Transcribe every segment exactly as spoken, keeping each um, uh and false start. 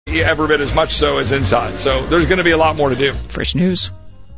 every bit as much so as inside. So there's going to be a lot more to do. Fresh News.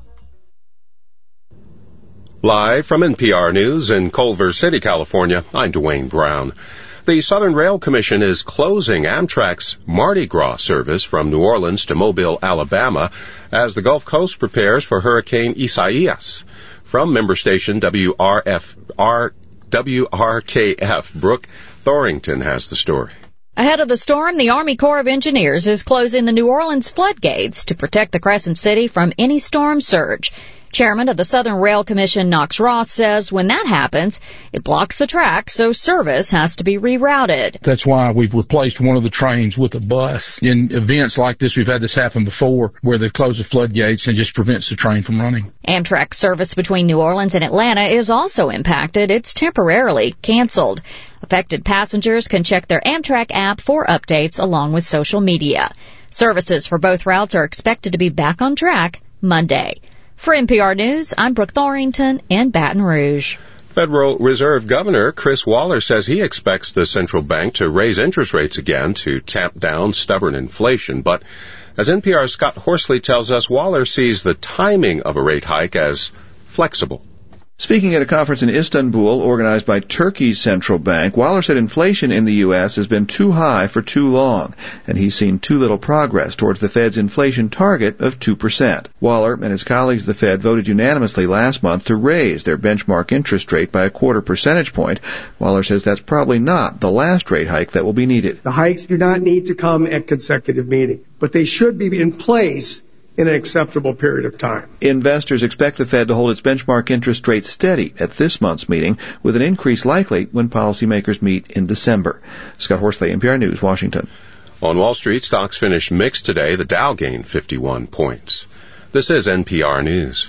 Live from N P R News in Culver City, California, I'm Dwayne Brown. The Southern Rail Commission is closing Amtrak's Mardi Gras service from New Orleans to Mobile, Alabama, as the Gulf Coast prepares for Hurricane Isaias. From member station W R F R W R K F, Brooke Thorington has the story. Ahead of the storm, the Army Corps of Engineers is closing the New Orleans floodgates to protect the Crescent City from any storm surge. Chairman of the Southern Rail Commission, Knox Ross, says when that happens, it blocks the track, so service has to be rerouted. That's why we've replaced one of the trains with a bus. In events like this, we've had this happen before, where they close the floodgates and just prevents the train from running. Amtrak service between New Orleans and Atlanta is also impacted. It's temporarily canceled. Affected passengers can check their Amtrak app for updates along with social media. Services for both routes are expected to be back on track Monday. For N P R News, I'm Brooke Thorington in Baton Rouge. Federal Reserve Governor Chris Waller says he expects the central bank to raise interest rates again to tamp down stubborn inflation. But as N P R's Scott Horsley tells us, Waller sees the timing of a rate hike as flexible. Speaking at a conference in Istanbul organized by Turkey's central bank, Waller said inflation in the U S has been too high for too long, and he's seen too little progress towards the Fed's inflation target of two percent. Waller and his colleagues at the Fed voted unanimously last month to raise their benchmark interest rate by a quarter percentage point. Waller says that's probably not the last rate hike that will be needed. The hikes do not need to come at consecutive meetings, but they should be in place in an acceptable period of time. Investors expect the Fed to hold its benchmark interest rate steady at this month's meeting, with an increase likely when policymakers meet in December. Scott Horsley, N P R News, Washington. On Wall Street, stocks finished mixed today. The Dow gained fifty-one points. This is N P R News.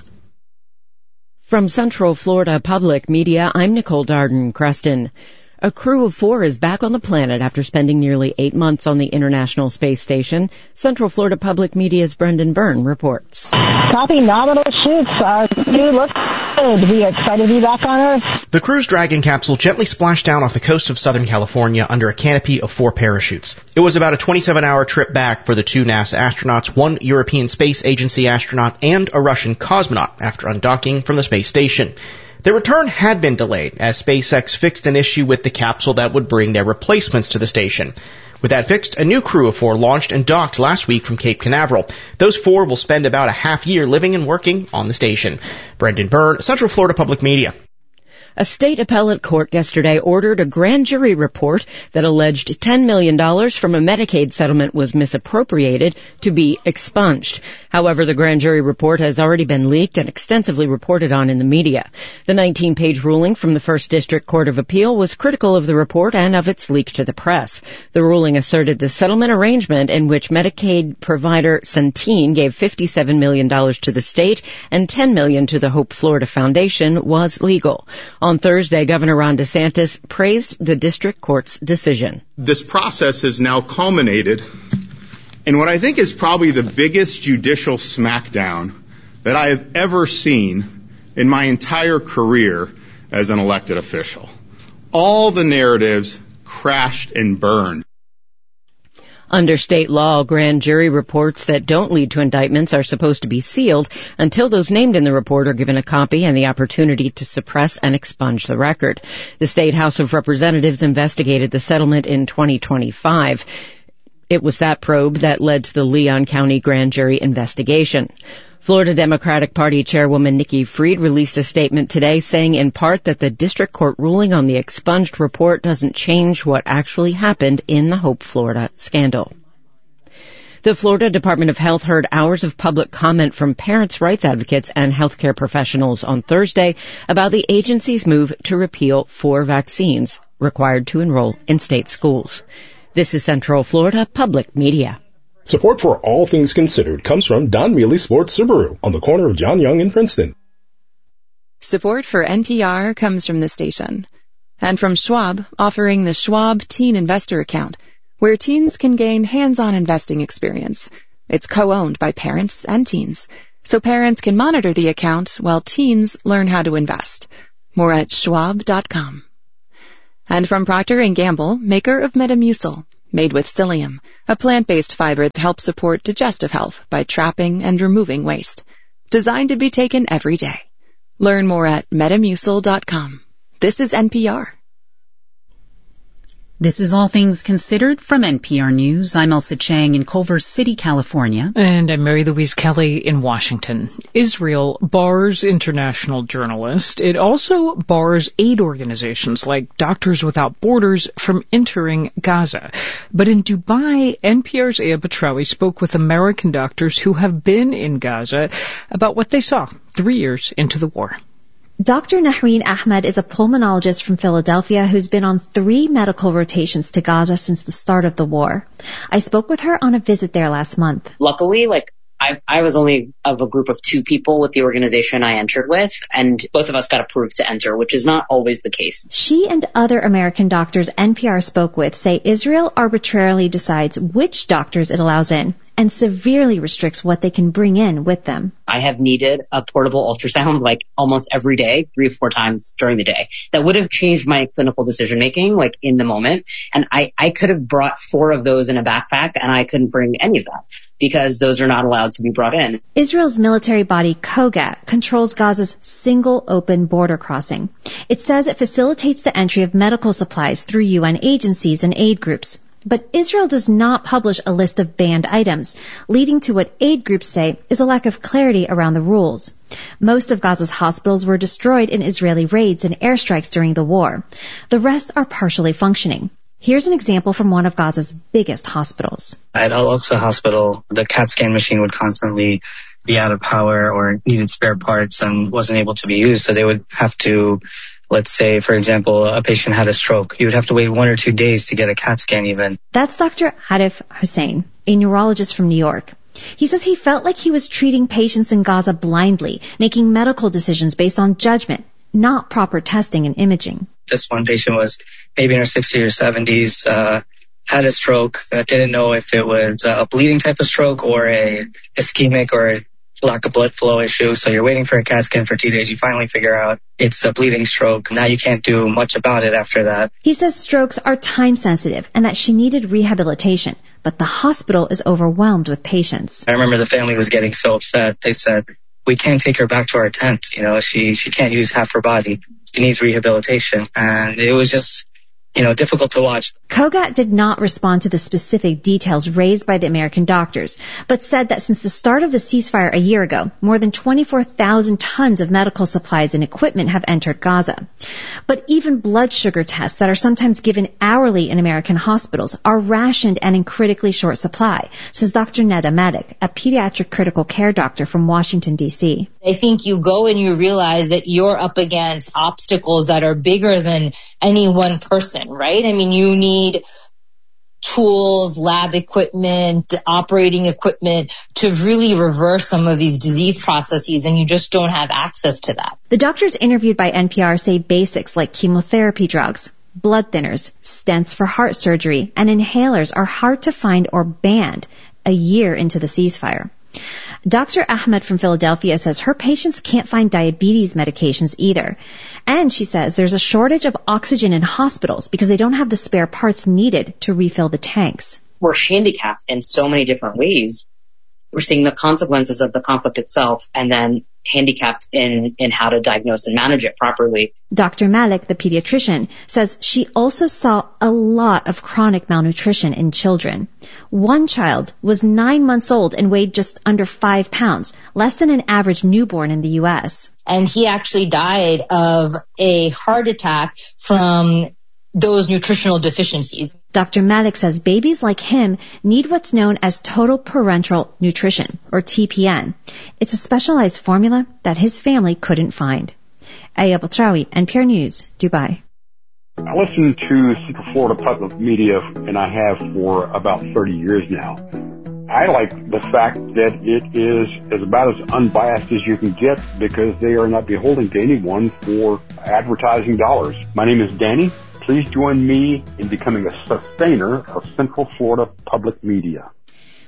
From Central Florida Public Media, I'm Nicole Darden-Creston. A crew of four is back on the planet after spending nearly eight months on the International Space Station. Central Florida Public Media's Brendan Byrne reports. Copy, nominal shoots. Uh, you look good. We are excited to be back on Earth. The Crew's Dragon capsule gently splashed down off the coast of Southern California under a canopy of four parachutes. It was about a twenty-seven hour trip back for the two NASA astronauts, one European Space Agency astronaut, and a Russian cosmonaut after undocking from the space station. Their return had been delayed as SpaceX fixed an issue with the capsule that would bring their replacements to the station. With that fixed, a new crew of four launched and docked last week from Cape Canaveral. Those four will spend about a half year living and working on the station. Brendan Byrne, Central Florida Public Media. A state appellate court yesterday ordered a grand jury report that alleged ten million dollars from a Medicaid settlement was misappropriated to be expunged. However, the grand jury report has already been leaked and extensively reported on in the media. The nineteen page ruling from the First District Court of Appeal was critical of the report and of its leak to the press. The ruling asserted the settlement arrangement in which Medicaid provider Centene gave fifty-seven million dollars to the state and ten million dollars to the Hope Florida Foundation was legal. On Thursday, Governor Ron DeSantis praised the district court's decision. This process has now culminated in what I think is probably the biggest judicial smackdown that I have ever seen in my entire career as an elected official. All the narratives crashed and burned. Under state law, grand jury reports that don't lead to indictments are supposed to be sealed until those named in the report are given a copy and the opportunity to suppress and expunge the record. The State House of Representatives investigated the settlement in twenty twenty-five. It was that probe that led to the Leon County grand jury investigation. Florida Democratic Party Chairwoman Nikki Fried released a statement today saying in part that the district court ruling on the expunged report doesn't change what actually happened in the Hope Florida scandal. The Florida Department of Health heard hours of public comment from parents' rights advocates and healthcare professionals on Thursday about the agency's move to repeal four vaccines required to enroll in state schools. This is Central Florida Public Media. Support for All Things Considered comes from Don Mealy Sports Subaru on the corner of John Young and Princeton. Support for N P R comes from the station and from Schwab, offering the Schwab Teen Investor Account, where teens can gain hands-on investing experience. It's co-owned by parents and teens, so parents can monitor the account while teens learn how to invest. More at schwab dot com. And from Procter and Gamble, maker of Metamucil. made with psyllium, a plant-based fiber that helps support digestive health by trapping and removing waste. Designed to be taken every day. Learn more at metamucil dot com. This is N P R. This is All Things Considered from N P R News. I'm Elsa Chang in Culver City, California. And I'm Mary Louise Kelly in Washington. Israel bars international journalists. It also bars aid organizations like Doctors Without Borders from entering Gaza. But in Dubai, N P R's Aya Batrawi spoke with American doctors who have been in Gaza about what they saw three years into the war. Doctor Nahreen Ahmed is a pulmonologist from Philadelphia who's been on three medical rotations to Gaza since the start of the war. I spoke with her on a visit there last month. Luckily, like, I, I was only of a group of two people with the organization I entered with, and both of us got approved to enter, which is not always the case. She and other American doctors N P R spoke with say Israel arbitrarily decides which doctors it allows in and severely restricts what they can bring in with them. I have needed a portable ultrasound like almost every day, three or four times during the day. That would have changed my clinical decision making, like in the moment. And I, I could have brought four of those in a backpack, and I couldn't bring any of that because those are not allowed to be brought in. Israel's military body, Kogat, controls Gaza's single open border crossing. It says it facilitates the entry of medical supplies through U N agencies and aid groups. But Israel does not publish a list of banned items, leading to what aid groups say is a lack of clarity around the rules. Most of Gaza's hospitals were destroyed in Israeli raids and airstrikes during the war. The rest are partially functioning. Here's an example from one of Gaza's biggest hospitals. At Al-Aqsa Hospital, the CAT scan machine would constantly be out of power or needed spare parts and wasn't able to be used, so they would have to, let's say, for example, a patient had a stroke. You would have to wait one or two days to get a CAT scan even. That's Doctor Arif Hussein, a neurologist from New York. He says he felt like he was treating patients in Gaza blindly, making medical decisions based on judgment, not proper testing and imaging. This one patient was maybe in her sixties or seventies, uh, had a stroke, uh, didn't know if it was a bleeding type of stroke or a ischemic or a lack of blood flow issue. So you're waiting for a CAT scan for two days. You finally figure out it's a bleeding stroke. Now you can't do much about it after that. He says strokes are time sensitive and that she needed rehabilitation, but the hospital is overwhelmed with patients. I remember the family was getting so upset. They said, we can't take her back to our tent. You know, she, she can't use half her body. She needs rehabilitation. And it was just, you know, difficult to watch. Kogat did not respond to the specific details raised by the American doctors, but said that since the start of the ceasefire a year ago, more than twenty-four thousand tons of medical supplies and equipment have entered Gaza. But even blood sugar tests that are sometimes given hourly in American hospitals are rationed and in critically short supply, says Doctor Neda Malik, a pediatric critical care doctor from Washington, D C. I think you go and you realize that you're up against obstacles that are bigger than any one person, right? I mean, you need tools, lab equipment, operating equipment to really reverse some of these disease processes, and you just don't have access to that. The doctors interviewed by N P R say basics like chemotherapy drugs, blood thinners, stents for heart surgery, and inhalers are hard to find or banned a year into the ceasefire. Doctor Ahmed from Philadelphia says her patients can't find diabetes medications either. And she says there's a shortage of oxygen in hospitals because they don't have the spare parts needed to refill the tanks. We're handicapped in so many different ways. We're seeing the consequences of the conflict itself and then handicapped in, in how to diagnose and manage it properly. Doctor Malik, the pediatrician, says she also saw a lot of chronic malnutrition in children. One child was nine months old and weighed just under five pounds, less than an average newborn in the U S. And he actually died of a heart attack from those nutritional deficiencies. Doctor Malik says babies like him need what's known as total parenteral nutrition, or T P N. It's a specialized formula that his family couldn't find. Aya Batrawi, N P R News, Dubai. I listen to Central Florida Public Media, and I have for about thirty years now. I like the fact that it is as about as unbiased as you can get because they are not beholden to anyone for advertising dollars. My name is Danny. Please join me in becoming a sustainer of Central Florida Public Media.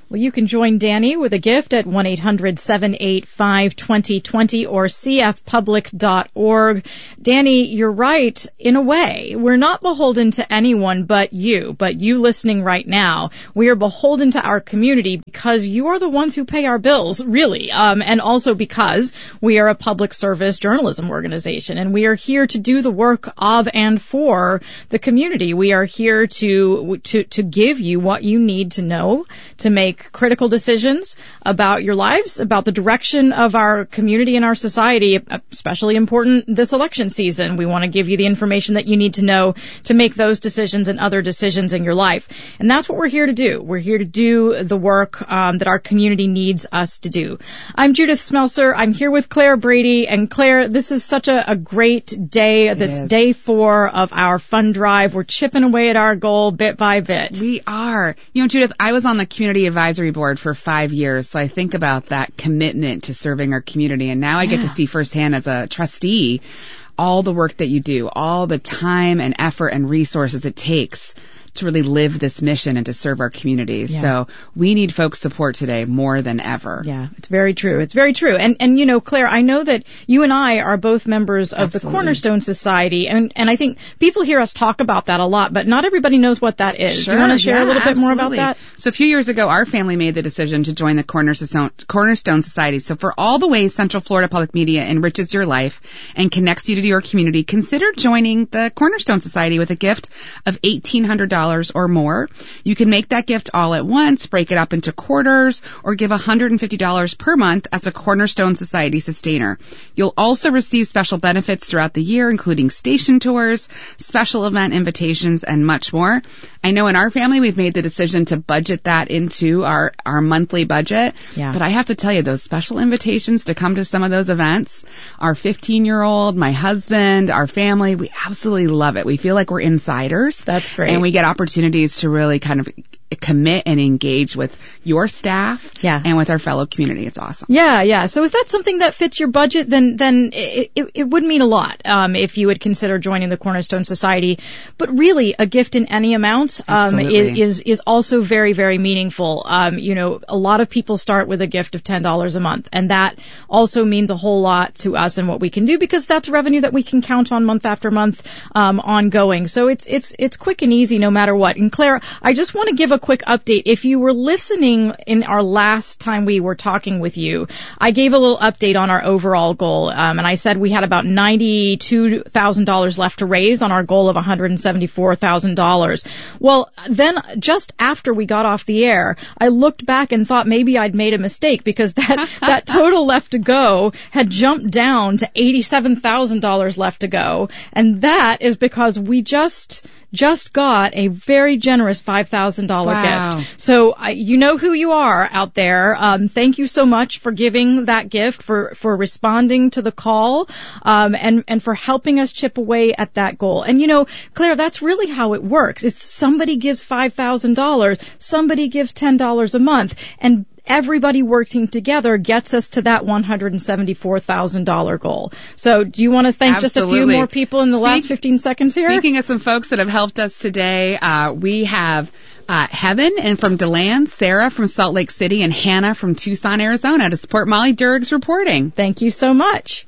Well, you can join Danny with a gift at one eight hundred seven eight five two zero two zero or c f public dot org. Danny, you're right. In a way, we're not beholden to anyone but you, but you listening right now. We are beholden to our community because you are the ones who pay our bills, really, um, and also because we are a public service journalism organization, and we are here to do the work of and for the community. We are here to to to give you what you need to know to make critical decisions about your lives, about the direction of our community and our society, especially important this election season. We want to give you the information that you need to know to make those decisions and other decisions in your life. And that's what we're here to do. We're here to do the work um, that our community needs us to do. I'm Judith Smelser. I'm here with Claire Brady. And Claire, this is such a, a great day, It this is. day four of our fund drive. We're chipping away at our goal bit by bit. We are. You know, Judith, I was on the community advisory board for five years, so I think about that commitment to serving our community, and now I get Yeah. to see firsthand as a trustee all the work that you do, all the time and effort and resources it takes to really live this mission and to serve our communities. Yeah. So we need folks' support today more than ever. Yeah, it's very true. It's very true. And, and you know, Claire, I know that you and I are both members of Absolutely. the Cornerstone Society, and, and I think people hear us talk about that a lot, but not everybody knows what that is. Sure, Do you want to share yeah, a little bit more about absolutely. that? So a few years ago, our family made the decision to join the Cornerstone, Cornerstone Society. So for all the ways Central Florida Public Media enriches your life and connects you to your community, consider joining the Cornerstone Society with a gift of eighteen hundred dollars or more. You can make that gift all at once, break it up into quarters, or give one hundred fifty dollars per month as a Cornerstone Society sustainer. You'll also receive special benefits throughout the year, including station tours, special event invitations, and much more. I know in our family we've made the decision to budget that into our, our monthly budget. Yeah. But I have to tell you, those special invitations to come to some of those events, our fifteen-year-old, my husband, our family, we absolutely love it. We feel like we're insiders. That's great. And we get opportunities to really kind of commit and engage with your staff yeah. and with our fellow community. It's awesome. Yeah, yeah. So if that's something that fits your budget, then then it, it, it would mean a lot um, if you would consider joining the Cornerstone Society. But really, a gift in any amount um, is, is is also very, very meaningful. Um, you know, a lot of people start with a gift of ten dollars a month, and that also means a whole lot to us and what we can do, because that's revenue that we can count on month after month um, ongoing. So it's it's it's quick and easy no matter what. And Claire, I just want to give a quick update. If you were listening in our last time we were talking with you, I gave a little update on our overall goal, um, and I said we had about ninety-two thousand dollars left to raise on our goal of one hundred seventy-four thousand dollars. Well, then just after we got off the air, I looked back and thought maybe I'd made a mistake, because that, that total left to go had jumped down to eighty-seven thousand dollars left to go, and that is because we just just got a very generous five thousand dollars Wow. gift. So uh, you know who you are out there. Um, thank you so much for giving that gift, for, for responding to the call, um, and, and for helping us chip away at that goal. And you know, Claire, that's really how it works. It's somebody gives five thousand dollars, somebody gives ten dollars a month, and everybody working together gets us to that one hundred seventy-four thousand dollars goal. So do you want to thank Absolutely. just a few more people in the Speak, last fifteen seconds here? Speaking of some folks that have helped us today, uh, we have uh, Heaven and from DeLand, Sarah from Salt Lake City, and Hannah from Tucson, Arizona to support Molly Durg's reporting. Thank you so much.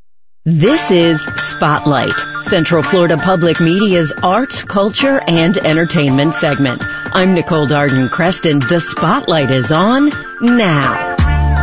This is Spotlight, Central Florida Public Media's arts, culture, and entertainment segment. I'm Nicole Darden-Creston. The Spotlight is on now.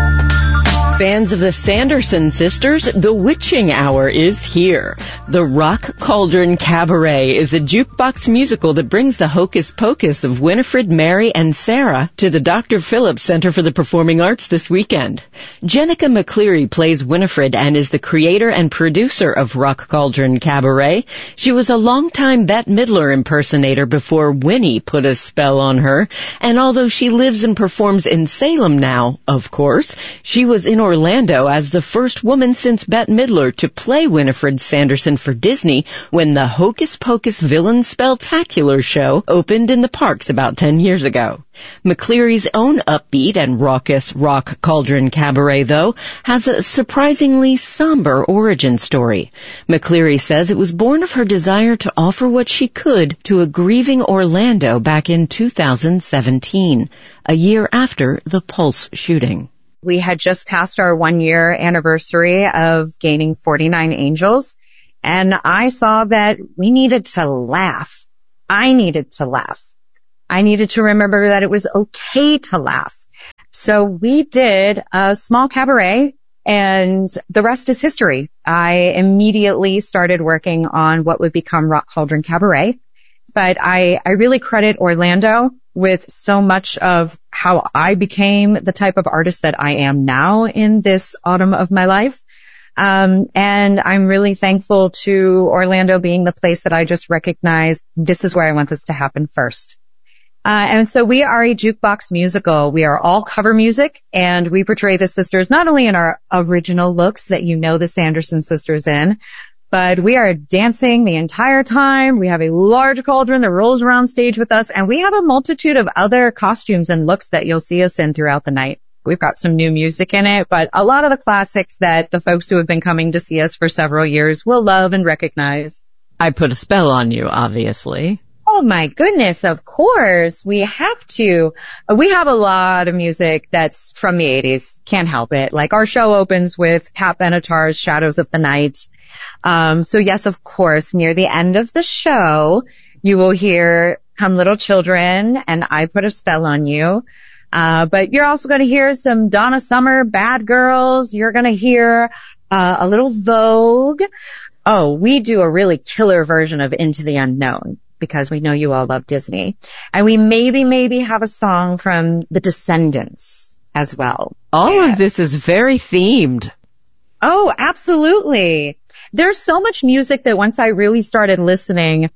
Fans of the Sanderson sisters, the witching hour is here. The Rock Cauldron Cabaret is a jukebox musical that brings the hocus pocus of Winifred, Mary, and Sarah to the Doctor Phillips Center for the Performing Arts this weekend. Jenica McCleary plays Winifred and is the creator and producer of Rock Cauldron Cabaret. She was a longtime Bette Midler impersonator before Winnie put a spell on her. And although she lives and performs in Salem now, of course, she was in Orlando as the first woman since Bette Midler to play Winifred Sanderson for Disney when the Hocus Pocus Villain Spelltacular show opened in the parks about ten years ago. McCleary's own upbeat and raucous Rock Cauldron Cabaret, though, has a surprisingly somber origin story. McCleary says it was born of her desire to offer what she could to a grieving Orlando back in two thousand seventeen, a year after the Pulse shooting. We had just passed our one-year anniversary of gaining forty-nine angels, and I saw that we needed to laugh. I needed to laugh. I needed to remember that it was okay to laugh. So we did a small cabaret, and the rest is history. I immediately started working on what would become Rock Cauldron Cabaret, but I, I really credit Orlando with so much of how I became the type of artist that I am now in this autumn of my life. Um, and I'm really thankful to Orlando being the place that I just recognized this is where I want this to happen first. Uh, and so we are a jukebox musical. We are all cover music, and we portray the sisters not only in our original looks that you know the Sanderson sisters in, but we are dancing the entire time. We have a large cauldron that rolls around stage with us, and we have a multitude of other costumes and looks that you'll see us in throughout the night. We've got some new music in it, but a lot of the classics that the folks who have been coming to see us for several years will love and recognize. I put a spell on you, obviously. Oh my goodness, of course. We have to. We have a lot of music that's from the eighties. Can't help it. Like our show opens with Pat Benatar's Shadows of the Night. Um, so yes, of course, near the end of the show, you will hear Come Little Children and I Put a Spell on You. Uh, but you're also going to hear some Donna Summer, Bad Girls. You're going to hear, uh, a little Vogue. Oh, we do a really killer version of Into the Unknown, because we know you all love Disney. And we maybe, maybe have a song from The Descendants as well. All yeah. of this is very themed. Oh, absolutely. There's so much music that once I really started listening,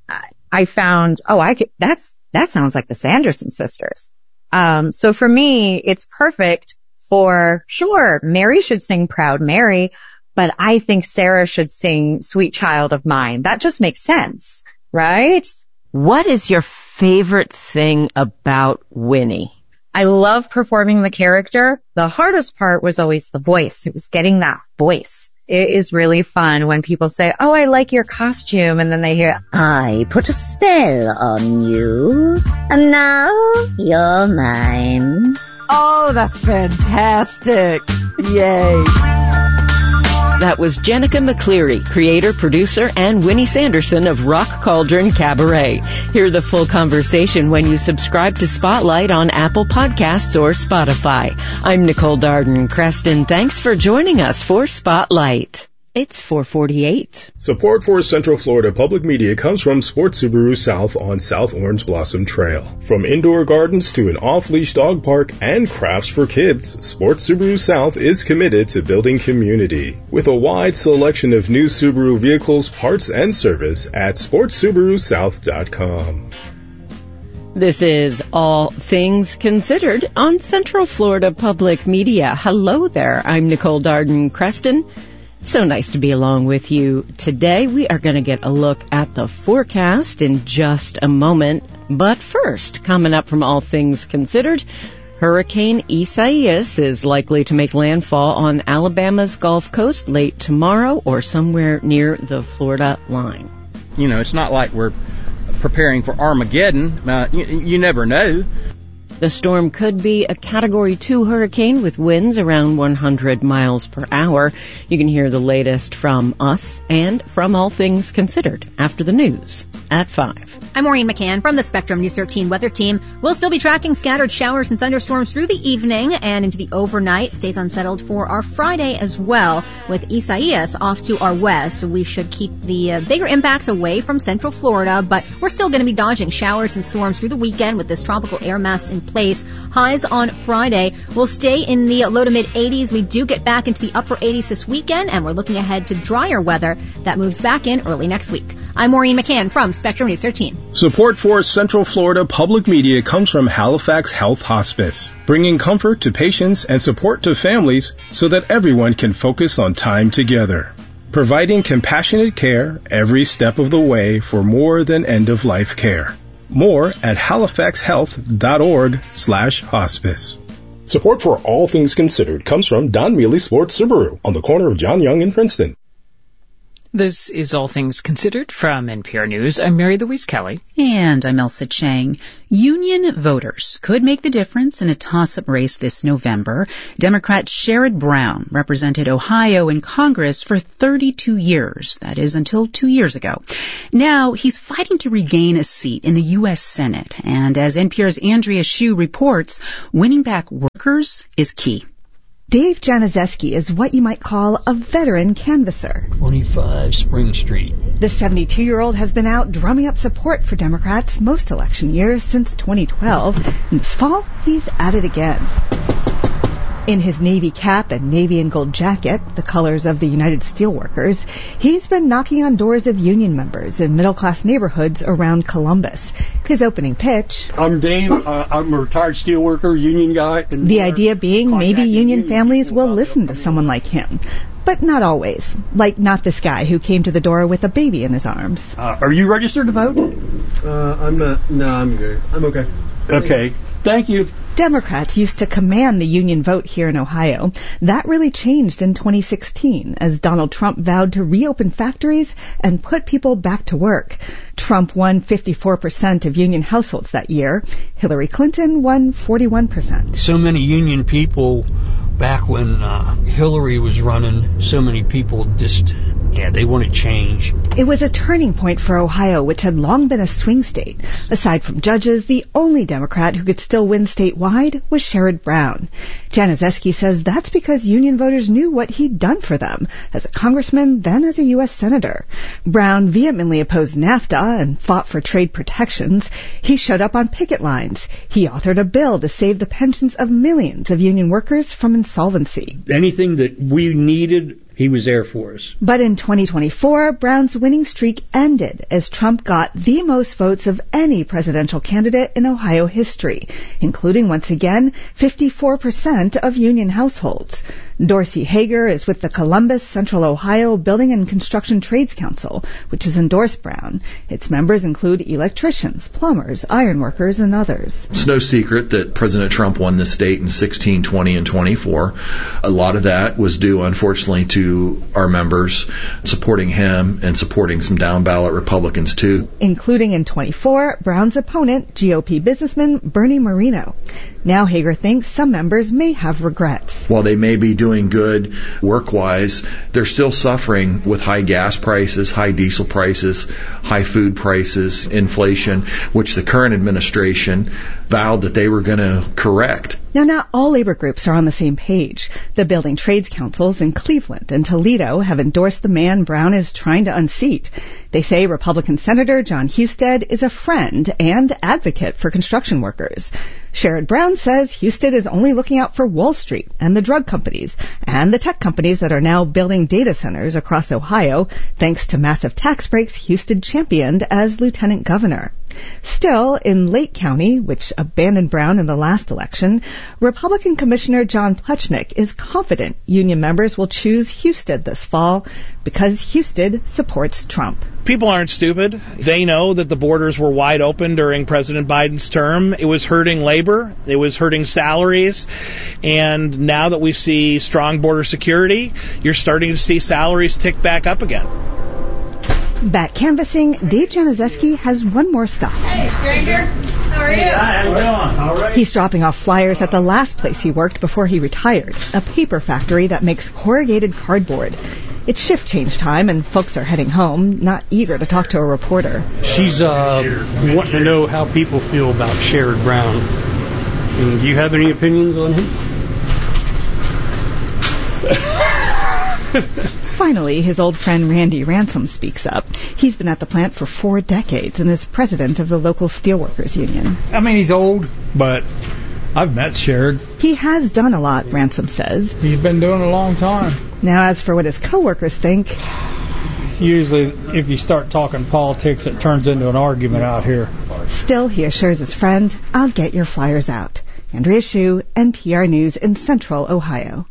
I found, oh, I could, that's, that sounds like the Sanderson sisters. Um, so for me, it's perfect for, sure, Mary should sing Proud Mary, but I think Sarah should sing Sweet Child of Mine. That just makes sense. Right? What is your favorite thing about Winnie? I love performing the character. The hardest part was always the voice. It was getting that voice. It is really fun when people say, oh, I like your costume. And then they hear, I put a spell on you. And now you're mine. Oh, that's fantastic. Yay. That was Jenica McCleary, creator, producer, and Winnie Sanderson of Rock Cauldron Cabaret. Hear the full conversation when you subscribe to Spotlight on Apple Podcasts or Spotify. I'm Nicole Darden-Creston. Thanks for joining us for Spotlight. It's four forty-eight. Support for Central Florida Public Media comes from Sports Subaru South on South Orange Blossom Trail. From indoor gardens to an off-leash dog park and crafts for kids, Sports Subaru South is committed to building community. With a wide selection of new Subaru vehicles, parts, and service at sports subaru south dot com. This is All Things Considered on Central Florida Public Media. Hello there. I'm Nicole Darden-Creston. So nice to be along with you today. We are going to get a look at the forecast in just a moment. But first, coming up from All Things Considered, Hurricane Isaias is likely to make landfall on Alabama's Gulf Coast late tomorrow or somewhere near the Florida line. You know, it's not like we're preparing for Armageddon. Uh, you, you never know. The storm could be a Category two hurricane with winds around one hundred miles per hour. You can hear the latest from us and from All Things Considered after the news at five. I'm Maureen McCann from the Spectrum News thirteen weather team. We'll still be tracking scattered showers and thunderstorms through the evening and into the overnight. Stays unsettled for our Friday as well. With Isaias off to our west, we should keep the uh, bigger impacts away from central Florida, but we're still going to be dodging showers and storms through the weekend with this tropical air mass in place. Highs on Friday will stay in the low to mid eighties. We do get back into the upper eighties this weekend, and we're looking ahead to drier weather that moves back in early next week. I'm Maureen McCann from Spectrum News thirteen. Support for Central Florida Public Media comes from Halifax Health Hospice, bringing comfort to patients and support to families so that everyone can focus on time together. Providing compassionate care every step of the way for more than end-of-life care. More at halifaxhealth.org slash hospice. Support for All Things Considered comes from Don Mealy Sports Subaru on the corner of John Young and Princeton. This is All Things Considered from N P R News. I'm Mary Louise Kelly. And I'm Elsa Chang. Union voters could make the difference in a toss-up race this November. Democrat Sherrod Brown represented Ohio in Congress for thirty-two years. That is until two years ago. Now he's fighting to regain a seat in the U S Senate. And as N P R's Andrea Hsu reports, winning back workers is key. Dave Januszewski is what you might call a veteran canvasser. twenty-five Spring Street. The seventy-two-year-old has been out drumming up support for Democrats most election years since twenty twelve. And this fall, he's at it again. In his Navy cap and Navy and gold jacket, the colors of the United Steelworkers, he's been knocking on doors of union members in middle-class neighborhoods around Columbus. His opening pitch... I'm Dave. Uh, I'm a retired steelworker, union guy. And the idea being maybe union families will listen to someone like him. But not always. Like not this guy who came to the door with a baby in his arms. Uh, are you registered to vote? Uh, I'm not. No, I'm good. I'm okay. Okay. Thank you. Democrats used to command the union vote here in Ohio. That really changed in twenty sixteen as Donald Trump vowed to reopen factories and put people back to work. Trump won fifty-four percent of union households that year. Hillary Clinton won forty-one percent. So many union people back when uh, Hillary was running, so many people just, yeah, they want to change. It was a turning point for Ohio, which had long been a swing state. Aside from judges, the only Democrat who could still win statewide was Sherrod Brown. Januszewski says that's because union voters knew what he'd done for them as a congressman, then as a U S senator. Brown vehemently opposed NAFTA and fought for trade protections. He showed up on picket lines. He authored a bill to save the pensions of millions of union workers from insolvency. Anything that we needed, he was there for us. But in twenty twenty-four, Brown's winning streak ended as Trump got the most votes of any presidential candidate in Ohio history, including, once again, fifty-four percent of union households. Dorsey Hager is with the Columbus Central Ohio Building and Construction Trades Council, which has endorsed Brown. Its members include electricians, plumbers, ironworkers, and others. It's no secret that President Trump won the state in sixteen, twenty, and twenty-four. A lot of that was due, unfortunately, to our members supporting him and supporting some down-ballot Republicans, too. Including in twenty-four, Brown's opponent, G O P businessman Bernie Moreno. Now Hager thinks some members may have regrets. While they may be doing good work-wise, they're still suffering with high gas prices, high diesel prices, high food prices, inflation, which the current administration vowed that they were going to correct. Now, not all labor groups are on the same page. The building trades councils in Cleveland and Toledo have endorsed the man Brown is trying to unseat. They say Republican Senator John Husted is a friend and advocate for construction workers. Sherrod Brown says Husted is only looking out for Wall Street and the drug companies and the tech companies that are now building data centers across Ohio, thanks to massive tax breaks Husted championed as lieutenant governor. Still, in Lake County, which abandoned Brown in the last election, Republican Commissioner John Plechnik is confident union members will choose Husted this fall because Husted supports Trump. People aren't stupid. They know that the borders were wide open during President Biden's term. It was hurting labor. It was hurting salaries. And now that we see strong border security, you're starting to see salaries tick back up again. Back canvassing, Dave Januszewski has one more stop. Hey, stranger. How are you? Hi, how you doing? All right. He's dropping off flyers at the last place he worked before he retired, a paper factory that makes corrugated cardboard. It's shift change time, and folks are heading home, not eager to talk to a reporter. She's uh, wanting to know how people feel about Sherrod Brown. And do you have any opinions on him? Finally, his old friend Randy Ransom speaks up. He's been at the plant for four decades and is president of the local steelworkers union. I mean, he's old, but I've met Sherrod. He has done a lot, Ransom says. He's been doing it a long time. Now, as for what his coworkers think... Usually, if you start talking politics, it turns into an argument out here. Still, he assures his friend, I'll get your flyers out. Andrea Hsu, N P R News in Central Ohio.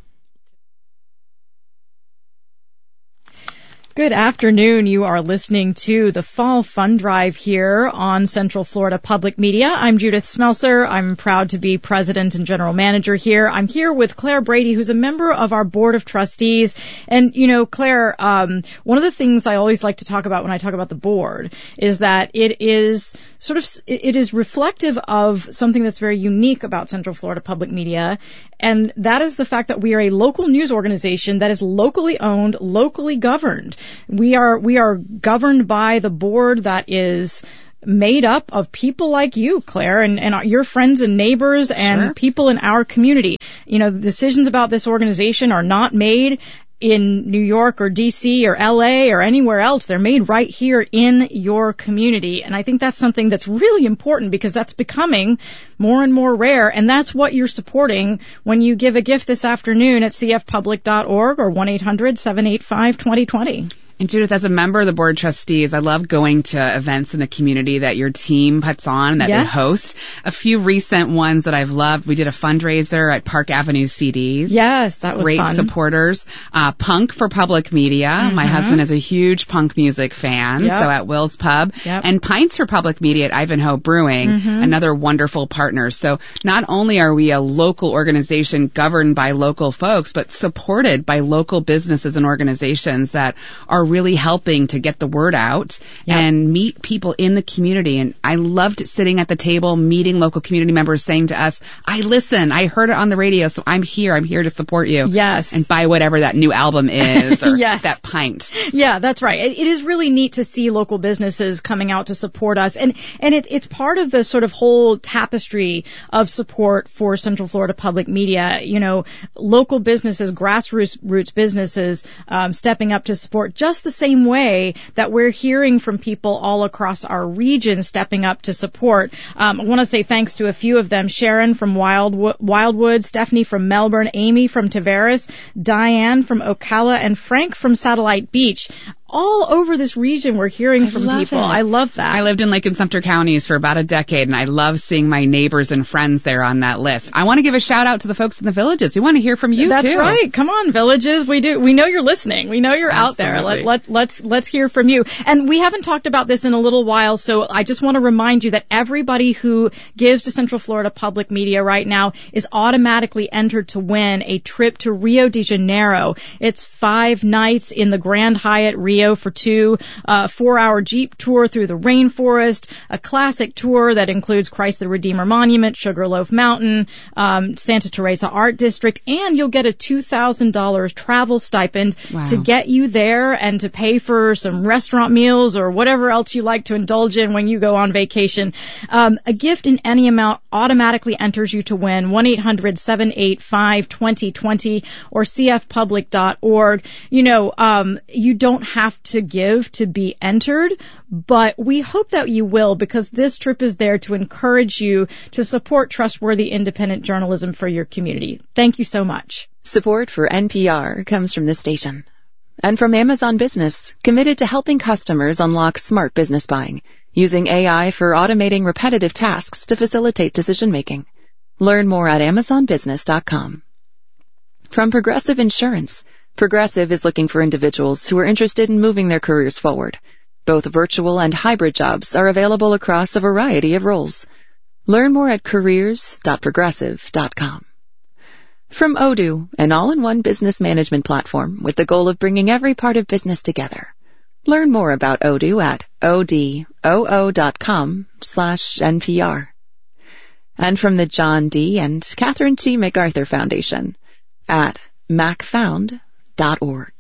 Good afternoon. You are listening to the Fall Fund Drive here on Central Florida Public Media. I'm Judith Smelser. I'm proud to be president and general manager here. I'm here with Claire Brady, who's a member of our board of trustees. And, you know, Claire, um, one of the things I always like to talk about when I talk about the board is that it is sort of, it is reflective of something that's very unique about Central Florida Public Media. And that is the fact that we are a local news organization that is locally owned, locally governed. We are, we are governed by the board that is made up of people like you, Claire, and, and your friends and neighbors and sure. people in our community. You know, decisions about this organization are not made in New York or D C or L A or anywhere else. They're made right here in your community. And I think that's something that's really important because that's becoming more and more rare. And that's what you're supporting when you give a gift this afternoon at c f public dot org or one eight hundred seven eight five two zero two zero. And Judith, as a member of the board of trustees, I love going to events in the community that your team puts on, that yes. they host. A few recent ones that I've loved. We did a fundraiser at Park Avenue C Ds. Yes, that was Great fun. supporters. Uh, Punk for Public Media. Mm-hmm. My husband is a huge punk music fan, yep. so at Will's Pub. Yep. And Pints for Public Media at Ivanhoe Brewing, mm-hmm. another wonderful partner. So not only are we a local organization governed by local folks, but supported by local businesses and organizations that are really helping to get the word out yep. and meet people in the community. And I loved sitting at the table, meeting local community members saying to us, I listen, I heard it on the radio, so I'm here. I'm here to support you. Yes. And buy whatever that new album is or yes. that pint. Yeah, that's right. It, it is really neat to see local businesses coming out to support us. And, and it, it's part of the sort of whole tapestry of support for Central Florida Public Media. You know, local businesses, grassroots roots businesses, um, stepping up to support just the same way that we're hearing from people all across our region stepping up to support. Um, I want to say thanks to a few of them. Sharon from Wildwood, Wildwood, Stephanie from Melbourne, Amy from Tavares, Diane from Ocala, and Frank from Satellite Beach. All over this region, we're hearing from people. It. I love that. I lived in Lake and Sumter counties for about a decade, and I love seeing my neighbors and friends there on that list. I want to give a shout out to the folks in the villages. We want to hear from you, That's too. That's right. Come on, villages. We do. We know you're listening. We know you're Absolutely. out there. Let, let, let's, let's hear from you. And we haven't talked about this in a little while, so I just want to remind you that everybody who gives to Central Florida Public Media right now is automatically entered to win a trip to Rio de Janeiro. It's five nights in the Grand Hyatt Rio for two. A four-hour Jeep tour through the rainforest, a classic tour that includes Christ the Redeemer Monument, Sugarloaf Mountain, um, Santa Teresa Art District, and you'll get a two thousand dollars travel stipend wow. to get you there and to pay for some restaurant meals or whatever else you like to indulge in when you go on vacation. Um, a gift in any amount automatically enters you to win. one eight hundred seven eight five two zero two zero or c f public dot org. You know, um, you don't have to give to be entered, but we hope that you will because this trip is there to encourage you to support trustworthy independent journalism for your community. Thank you so much. Support for N P R comes from this station and from Amazon Business, committed to helping customers unlock smart business buying using A I for automating repetitive tasks to facilitate decision-making. Learn more at amazon business dot com. From Progressive Insurance, Progressive is looking for individuals who are interested in moving their careers forward. Both virtual and hybrid jobs are available across a variety of roles. Learn more at careers dot progressive dot com. From Odoo, an all-in-one business management platform with the goal of bringing every part of business together. Learn more about Odoo at odoo dot com slash N P R. And from the John D. and Catherine T. MacArthur Foundation at mac found dot org.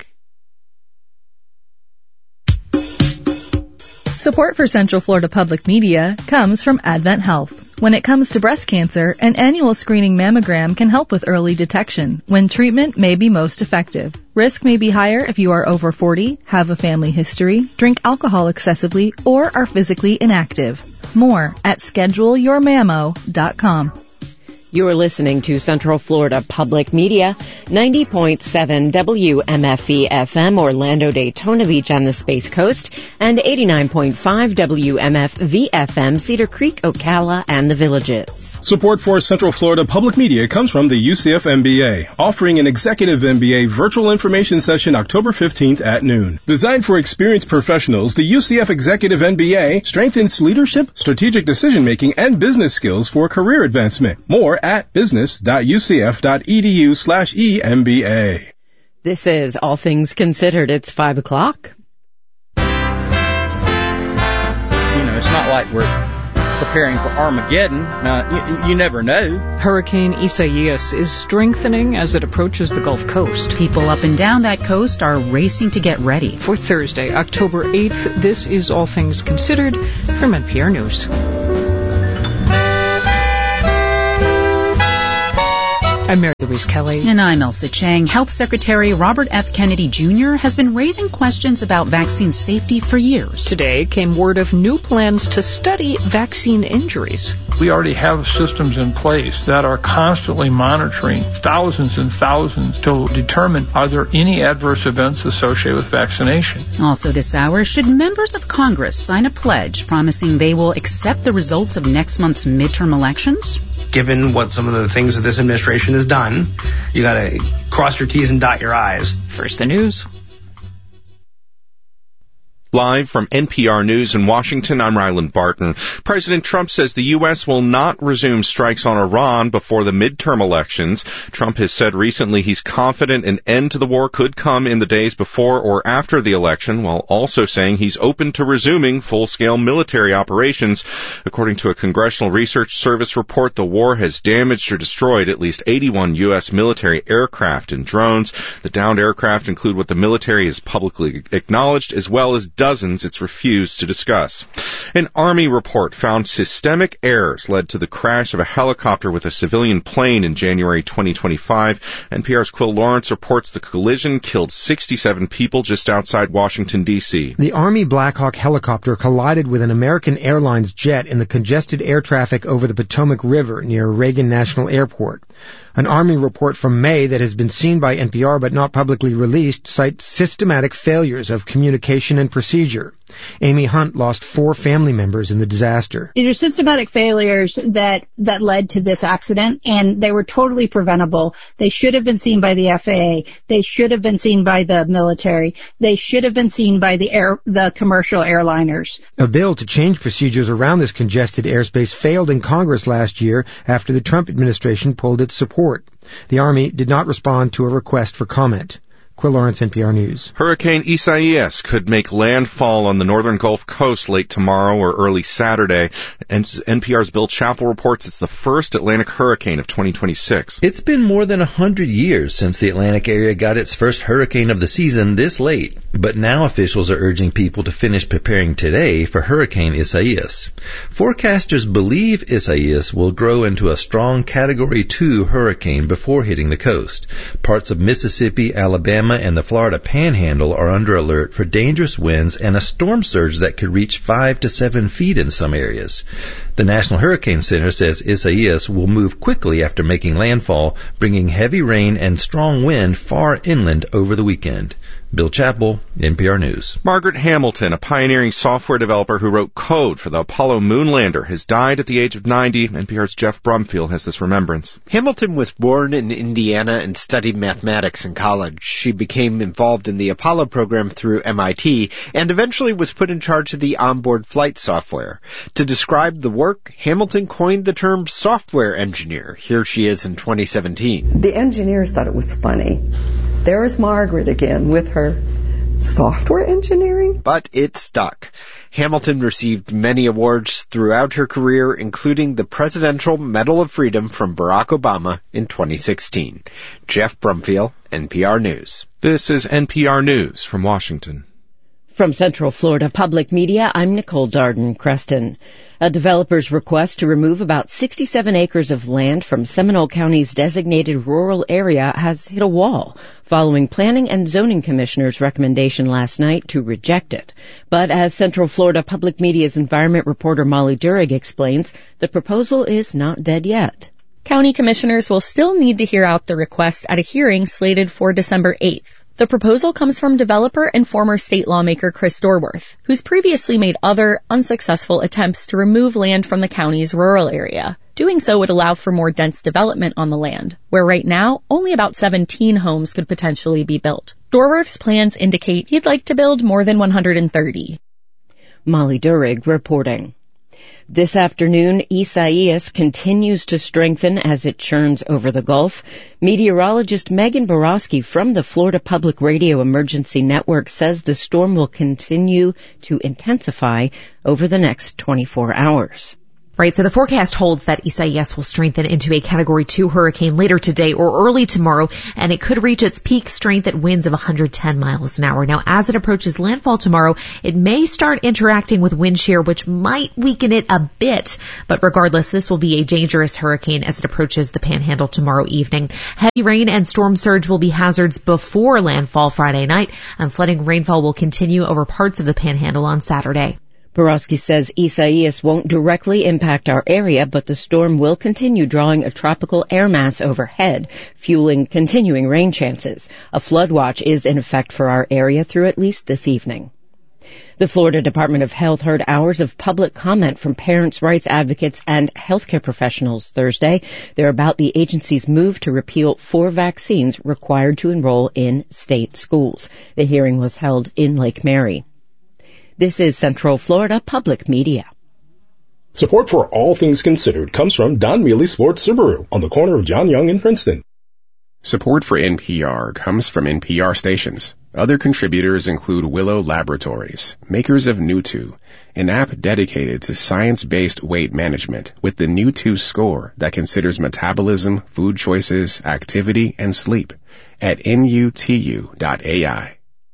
Support for Central Florida Public Media comes from Advent Health. When it comes to breast cancer, an annual screening mammogram can help with early detection when treatment may be most effective. Risk may be higher if you are over forty, have a family history, drink alcohol excessively, or are physically inactive. More at schedule your mammo dot com. You're listening to Central Florida Public Media, ninety point seven W M F E F M, Orlando, Daytona Beach on the Space Coast, and eighty-nine point five W M F V F M, Cedar Creek, Ocala, and the Villages. Support for Central Florida Public Media comes from the U C F M B A, offering an executive M B A virtual information session October fifteenth at noon. Designed for experienced professionals, the U C F Executive M B A strengthens leadership, strategic decision-making, and business skills for career advancement. More at business.ucf.edu slash EMBA. This is All Things Considered. It's five o'clock. You know, it's not like we're preparing for Armageddon. Uh, you, you never know. Hurricane Isaias is strengthening as it approaches the Gulf Coast. People up and down that coast are racing to get ready. For Thursday, October eighth, this is All Things Considered from N P R News. I'm Mary Louise Kelly. And I'm Elsa Chang. Health Secretary Robert F. Kennedy Junior has been raising questions about vaccine safety for years. Today came word of new plans to study vaccine injuries. We already have systems in place that are constantly monitoring thousands and thousands to determine are there any adverse events associated with vaccination. Also this hour, should members of Congress sign a pledge promising they will accept the results of next month's midterm elections? Given what some of the things that this administration has done, you got to cross your T's and dot your I's. First, the news. Live from N P R News in Washington, I'm Ryland Barton. President Trump says the U S will not resume strikes on Iran before the midterm elections. Trump has said recently he's confident an end to the war could come in the days before or after the election, while also saying he's open to resuming full-scale military operations. According to a Congressional Research Service report, the war has damaged or destroyed at least eighty-one U S military aircraft and drones. The downed aircraft include what the military has publicly acknowledged, as well as dozens it's refused to discuss. An Army report found systemic errors led to the crash of a helicopter with a civilian plane in January twenty twenty-five. N P R's Quill Lawrence reports the collision killed sixty-seven people just outside Washington, D C. The Army Black Hawk helicopter collided with an American Airlines jet in the congested air traffic over the Potomac River near Reagan National Airport. An Army report from May that has been seen by N P R but not publicly released cites systematic failures of communication and procedure. Amy Hunt lost four family members in the disaster. These are systematic failures that, that led to this accident, and they were totally preventable. They should have been seen by the F A A. They should have been seen by the military. They should have been seen by the air, the commercial airliners. A bill to change procedures around this congested airspace failed in Congress last year after the Trump administration pulled its support. The Army did not respond to a request for comment. Quill Lawrence, N P R News. Hurricane Isaias could make landfall on the northern Gulf Coast late tomorrow or early Saturday. N P R's Bill Chappell reports it's the first Atlantic hurricane of twenty twenty-six. It's been more than a hundred years since the Atlantic area got its first hurricane of the season this late. But now officials are urging people to finish preparing today for Hurricane Isaias. Forecasters believe Isaias will grow into a strong Category two hurricane before hitting the coast. Parts of Mississippi, Alabama, and the Florida Panhandle are under alert for dangerous winds and a storm surge that could reach five to seven feet in some areas. The National Hurricane Center says Isaias will move quickly after making landfall, bringing heavy rain and strong wind far inland over the weekend. Bill Chappell, N P R News. Margaret Hamilton, a pioneering software developer who wrote code for the Apollo moon lander, has died at the age of ninety. N P R's Jeff Brumfield has this remembrance. Hamilton was born in Indiana and studied mathematics in college. She became involved in the Apollo program through M I T and eventually was put in charge of the onboard flight software. To describe the work, Hamilton coined the term software engineer. Here she is in twenty seventeen. The engineers thought it was funny. There's Margaret again with her software engineering. But it stuck. Hamilton received many awards throughout her career, including the Presidential Medal of Freedom from Barack Obama in twenty sixteen. Jeff Brumfield, N P R News. This is N P R News from Washington. From Central Florida Public Media, I'm Nicole Darden-Creston. A developer's request to remove about sixty-seven acres of land from Seminole County's designated rural area has hit a wall, following Planning and Zoning Commissioner's recommendation last night to reject it. But as Central Florida Public Media's environment reporter Molly Durig explains, the proposal is not dead yet. County commissioners will still need to hear out the request at a hearing slated for December eighth. The proposal comes from developer and former state lawmaker Chris Dorworth, who's previously made other unsuccessful attempts to remove land from the county's rural area. Doing so would allow for more dense development on the land, where right now only about seventeen homes could potentially be built. Dorworth's plans indicate he'd like to build more than one hundred thirty. Molly Durig reporting. This afternoon, Isaias continues to strengthen as it churns over the Gulf. Meteorologist Megan Borowski from the Florida Public Radio Emergency Network says the storm will continue to intensify over the next twenty-four hours. Right, so the forecast holds that Isaias will strengthen into a Category two hurricane later today or early tomorrow, and it could reach its peak strength at winds of one hundred ten miles an hour. Now, as it approaches landfall tomorrow, it may start interacting with wind shear, which might weaken it a bit. But regardless, this will be a dangerous hurricane as it approaches the Panhandle tomorrow evening. Heavy rain and storm surge will be hazards before landfall Friday night, and flooding rainfall will continue over parts of the Panhandle on Saturday. Borowski says Isaias won't directly impact our area, but the storm will continue drawing a tropical air mass overhead, fueling continuing rain chances. A flood watch is in effect for our area through at least this evening. The Florida Department of Health heard hours of public comment from parents, rights advocates, and healthcare professionals Thursday. They're about the agency's move to repeal four vaccines required to enroll in state schools. The hearing was held in Lake Mary. This is Central Florida Public Media. Support for All Things Considered comes from Don Mealy Sports Subaru on the corner of John Young and Princeton. Support for N P R comes from N P R stations. Other contributors include Willow Laboratories, makers of Nutu, an app dedicated to science-based weight management with the Nutu score that considers metabolism, food choices, activity, and sleep at N U T U dot A I.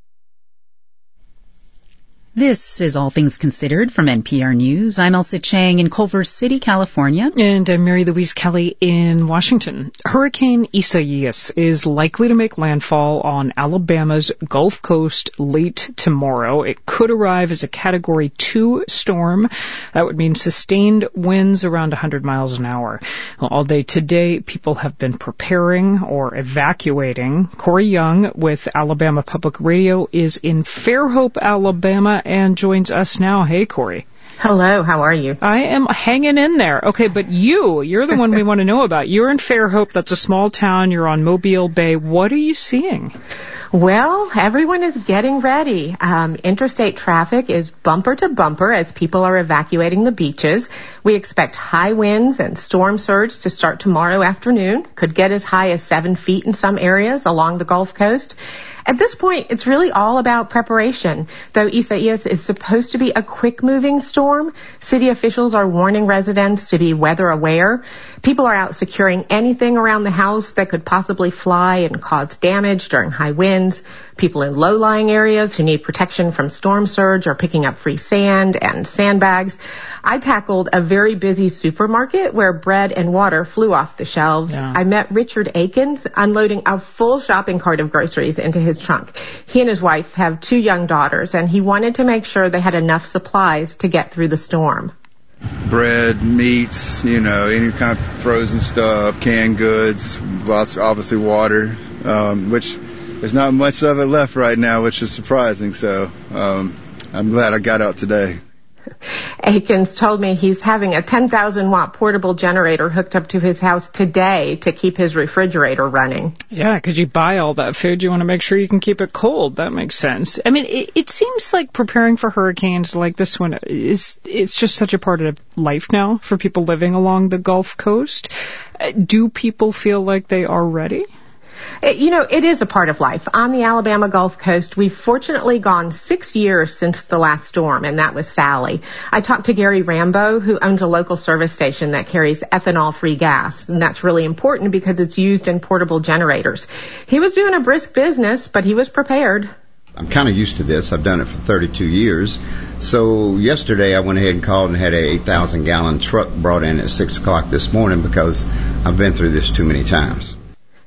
This is All Things Considered from N P R News. I'm Elsa Chang in Culver City, California. And I'm Mary Louise Kelly in Washington. Hurricane Isaias is likely to make landfall on Alabama's Gulf Coast late tomorrow. It could arrive as a Category two storm. That would mean sustained winds around one hundred miles an hour. Well, all day today, people have been preparing or evacuating. Corey Young with Alabama Public Radio is in Fairhope, Alabama, and joins us now. Hey, Corey. Hello, how are you? I am hanging in there. Okay, but you, you're the one we want to know about. You're in Fairhope. That's a small town. You're on Mobile Bay. What are you seeing? Well, everyone is getting ready. Um, interstate traffic is bumper to bumper as people are evacuating the beaches. We expect high winds and storm surge to start tomorrow afternoon. Could get as high as seven feet in some areas along the Gulf Coast. At this point, it's really all about preparation. Though Isaias is supposed to be a quick-moving storm, city officials are warning residents to be weather aware. People are out securing anything around the house that could possibly fly and cause damage during high winds. People in low-lying areas who need protection from storm surge are picking up free sand and sandbags. I tackled a very busy supermarket where bread and water flew off the shelves. Yeah. I met Richard Akins unloading a full shopping cart of groceries into his trunk. He and his wife have two young daughters, and he wanted to make sure they had enough supplies to get through the storm. Bread, meats, you know, any kind of frozen stuff, canned goods, lots, obviously water, um, which there's not much of it left right now, which is surprising. So um, I'm glad I got out today. Akins told me he's having a ten thousand watt portable generator hooked up to his house today to keep his refrigerator running. Yeah, because you buy all that food, you want to make sure you can keep it cold. That makes sense. I mean, it, it seems like preparing for hurricanes like this one is it's just such a part of life now for people living along the Gulf Coast. Do people feel like they are ready? You know, it is a part of life. On the Alabama Gulf Coast, we've fortunately gone six years since the last storm, and that was Sally. I talked to Gary Rambo, who owns a local service station that carries ethanol-free gas, and that's really important because it's used in portable generators. He was doing a brisk business, but he was prepared. I'm kind of used to this. I've done it for thirty-two years. So yesterday I went ahead and called and had a eight thousand gallon truck brought in at six o'clock this morning because I've been through this too many times.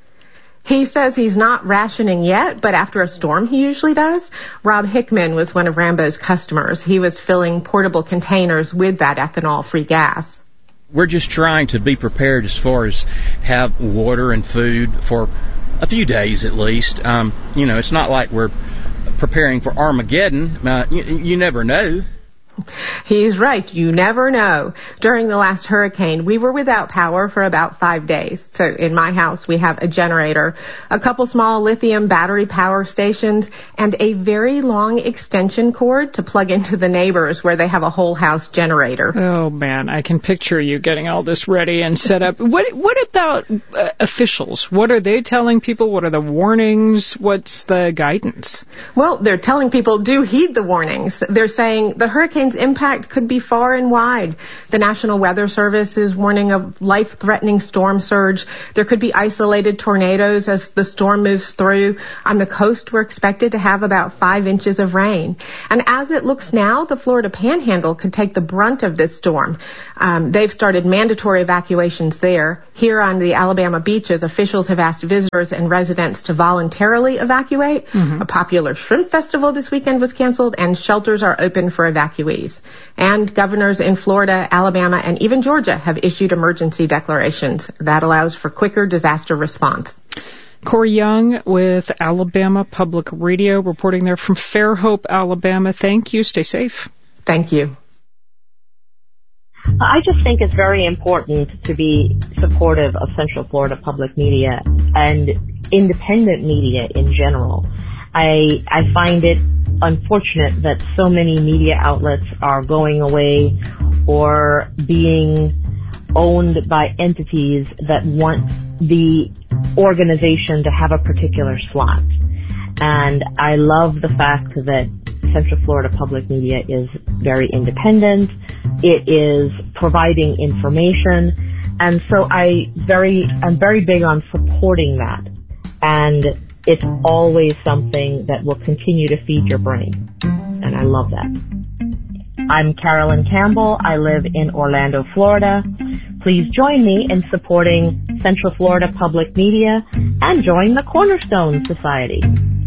He says he's not rationing yet, but after a storm he usually does. Rob Hickman was one of Rambo's customers. He was filling portable containers with that ethanol-free gas. we're just trying to be prepared as far as have water and food for a few days at least. Um, you know, it's not like we're preparing for Armageddon. Uh, you, you never know. He's right. You never know. During the last hurricane, we were without power for about five days. So in my house, we have a generator, a couple small lithium battery power stations, and a very long extension cord to plug into the neighbors where they have a whole house generator. Oh, man, I can picture you getting all this ready and set up. What, what about uh, officials? What are they telling people? What are the warnings? What's the guidance? Well, they're telling people do heed the warnings. They're saying the hurricane impact could be far and wide. The National Weather Service is warning of life-threatening storm surge. There could be isolated tornadoes as the storm moves through. On the coast, we're expected to have about five inches of rain. And as it looks now, the Florida Panhandle could take the brunt of this storm. Um, they've started mandatory evacuations there. Here on the Alabama beaches, officials have asked visitors and residents to voluntarily evacuate. Mm-hmm. A popular shrimp festival this weekend was canceled, and shelters are open for evacuees. And governors in Florida, Alabama, and even Georgia have issued emergency declarations. That allows for quicker disaster response. Corey Young with Alabama Public Radio, reporting there from Fairhope, Alabama. Thank you. Stay safe. Thank you. I just think it's very important to be supportive of Central Florida Public Media and independent media in general. I I find it unfortunate that so many media outlets are going away or being owned by entities that want the organization to have a particular slot. And I love the fact that Central Florida Public Media is very independent. It is providing information. And so I very, I'm very big on supporting that. And it's always something that will continue to feed your brain. And I love that. I'm Carolyn Campbell. I live in Orlando, Florida. Please join me in supporting Central Florida Public Media and join the Cornerstone Society.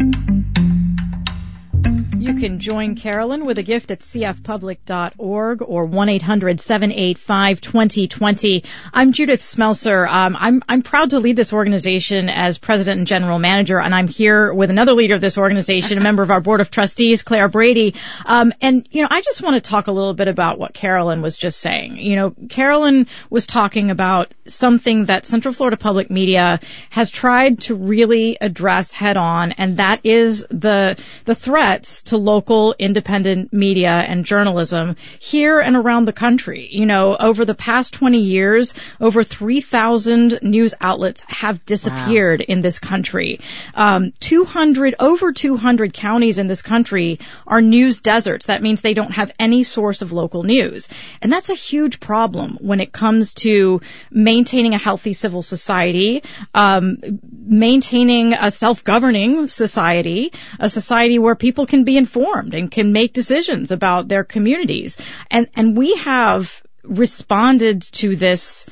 You can join Carolyn with a gift at c f public dot org or one eight hundred seven eight five two zero two zero. I'm Judith Smelser. Um, I'm, I'm proud to lead this organization as president and general manager, and I'm here with another leader of this organization, a member of our board of trustees, Claire Brady. Um, and, you know, I just want to talk a little bit about what Carolyn was just saying. You know, Carolyn was talking about something that Central Florida Public Media has tried to really address head on, and that is the, the threats to local independent media and journalism here and around the country. You know, over the past twenty years, over three thousand news outlets have disappeared wow. in this country. Um, two hundred, over two hundred counties in this country are news deserts. That means they don't have any source of local news. And that's a huge problem when it comes to maintaining a healthy civil society, um, maintaining a self-governing society, a society where people can be informed and can make decisions about their communities. And, and we have responded to this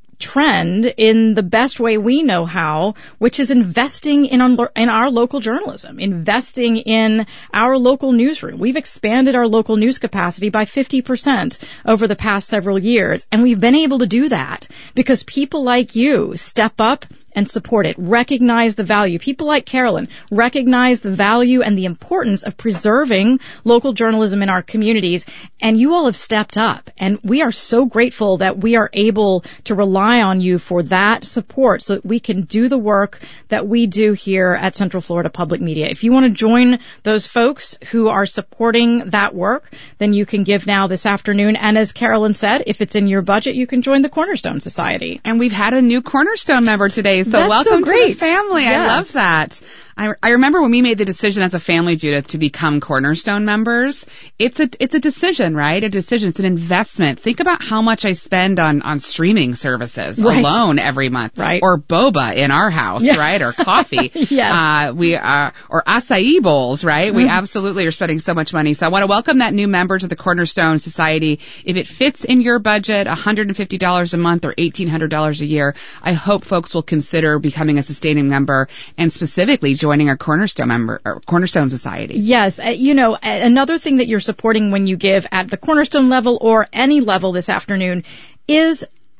trend in the best way we know how, which is investing in our, in our local journalism, investing in our local newsroom. We've expanded our local news capacity by fifty percent over the past several years, and we've been able to do that because people like you step up and support it, recognize the value. People like Carolyn recognize the value and the importance of preserving local journalism in our communities, and you all have stepped up, and we are so grateful that we are able to rely on you for that support so that we can do the work that we do here at Central Florida Public Media. If you want to join those folks who are supporting that work, then you can give now this afternoon, and as Carolyn said, if it's in your budget, you can join the Cornerstone Society. And we've had a new Cornerstone member today. So That's welcome so great. to the family. Yes. I love that. I, I remember when we made the decision as a family, Judith, to become Cornerstone members. It's a it's a decision, right? A decision. It's an investment. Think about how much I spend on on streaming services right. alone every month, right? Or boba in our house, yeah. right? Or coffee. yes. Uh, we are or acai bowls, right? Mm-hmm. We absolutely are spending so much money. So I want to welcome that new member to the Cornerstone Society. If it fits in your budget, one hundred fifty dollars a month or eighteen hundred dollars a year, I hope folks will consider becoming a sustaining member and specifically join joining our Cornerstone member or Cornerstone Society. Yes. Uh, you know, another thing that you're supporting when you give at the Cornerstone level or any level this afternoon is